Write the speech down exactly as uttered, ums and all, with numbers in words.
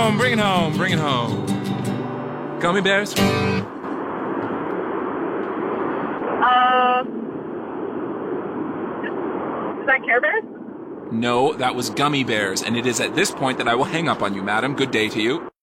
home, bring it home, bring it home. Gummy bears? Uh, is that Care Bears? No, that was Gummy Bears, and it is at this point that I will hang up on you, madam. Good day to you.